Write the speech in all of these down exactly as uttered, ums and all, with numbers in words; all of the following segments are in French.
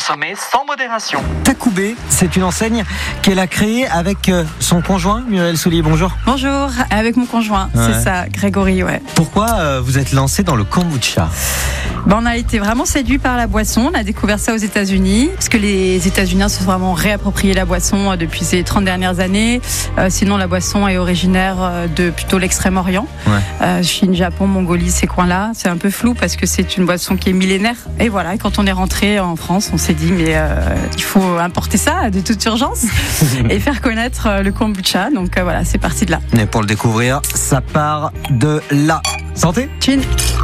consommer sans modération. Takoubé, c'est une enseigne qu'elle a créée avec son conjoint, Muriel Soulier, bonjour. Bonjour, avec mon conjoint, ouais. C'est ça, Grégory, ouais. Pourquoi euh, vous êtes lancé dans le kombucha ? Ben, on a été vraiment séduit par la boisson, on a découvert ça aux États-Unis, parce que les États-Unis se sont vraiment réapproprié la boisson depuis ces trente dernières années. Euh, sinon, la boisson est originaire de plutôt l'extrême-orient, ouais. euh, Chine, Japon, Mongolie, ces coins-là. C'est un peu flou parce que c'est une boisson qui est millénaire. Et voilà, et quand on est rentré en France, on s'est dit, mais euh, il faut importer ça de toute urgence et faire connaître le kombucha. Donc euh, voilà, c'est parti de là. Et pour le découvrir, ça part de là. Santé. Chin.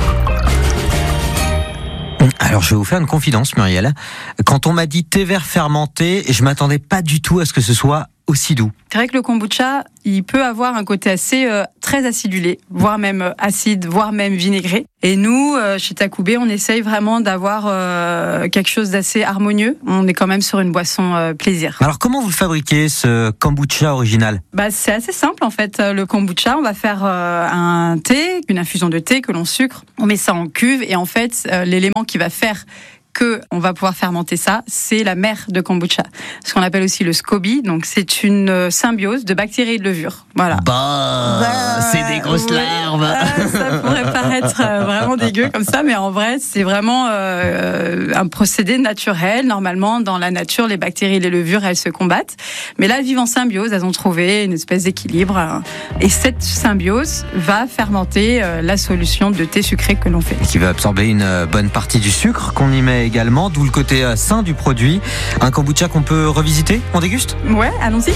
Alors je vais vous faire une confidence, Muriel. Quand on m'a dit thé vert fermenté, je m'attendais pas du tout à ce que ce soit aussi doux. C'est vrai que le kombucha, il peut avoir un côté assez euh, très acidulé, voire même acide, voire même vinaigré. Et nous, euh, chez Takoubé, on essaye vraiment d'avoir euh, quelque chose d'assez harmonieux. On est quand même sur une boisson euh, plaisir. Alors comment vous le fabriquez, ce kombucha original ? Bah, c'est assez simple en fait. Le kombucha, on va faire euh, un thé, une infusion de thé que l'on sucre. On met ça en cuve et en fait, euh, l'élément qui va faire que on va pouvoir fermenter ça, c'est la mère de kombucha, ce qu'on appelle aussi le SCOBY. Donc c'est une symbiose de bactéries et de levures. Voilà. Bah, bah c'est des grosses ouais, larves. Euh, ça pourrait paraître euh, vraiment dégueu comme ça, mais en vrai c'est vraiment euh, un procédé naturel. Normalement dans la nature, les bactéries et les levures elles se combattent, mais là elles vivent en symbiose. Elles ont trouvé une espèce d'équilibre euh, et cette symbiose va fermenter euh, la solution de thé sucré que l'on fait. Qui va absorber une bonne partie du sucre qu'on y met également, d'où le côté sain du produit. Un kombucha qu'on peut revisiter, on déguste ? Ouais, allons-y.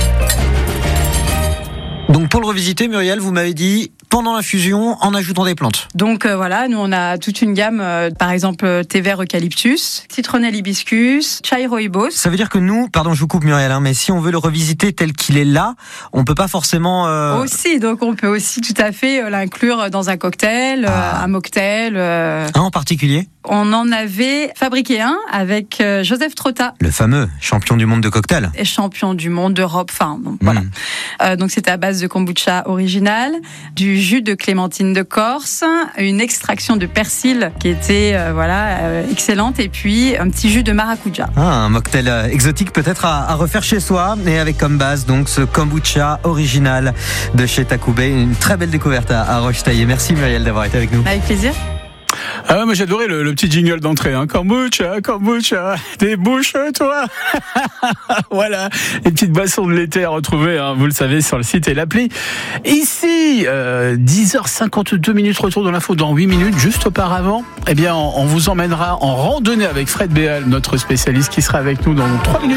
Donc pour le revisiter, Muriel, vous m'avez dit pendant l'infusion en ajoutant des plantes. Donc euh, voilà, nous on a toute une gamme, euh, par exemple thé vert eucalyptus, citronnelle hibiscus, chai rooibos. Ça veut dire que nous, pardon je vous coupe Muriel, hein, mais si on veut le revisiter tel qu'il est là, on peut pas forcément... Euh... Aussi, donc on peut aussi tout à fait euh, l'inclure dans un cocktail, ah. euh, un mocktail. Euh... Un en particulier ? On en avait fabriqué un avec euh, Joseph Trotta. Le fameux champion du monde de cocktail. Et champion du monde d'Europe, enfin bon, mmh. voilà. Euh, donc c'était à base de kombucha original, du jus de clémentine de Corse, une extraction de persil qui était euh, voilà euh, excellente, et puis un petit jus de maracuja. Ah, un mocktail euh, exotique peut-être à, à refaire chez soi, et avec comme base donc ce kombucha original de chez Takoubé. Une très belle découverte à, à Roche-Taillé. Merci Muriel d'avoir été avec nous. Avec plaisir. Ah, moi j'adorais le, le petit jingle d'entrée, hein. Kombucha, kombucha, débouche-toi. Voilà, les petites boissons de l'été à retrouver, hein, vous le savez, sur le site et l'appli. Ici, euh, dix heures cinquante-deux minutes, retour de l'info dans huit minutes. Juste auparavant, eh bien, on, on vous emmènera en randonnée avec Fred Béal, notre spécialiste, qui sera avec nous dans trois minutes.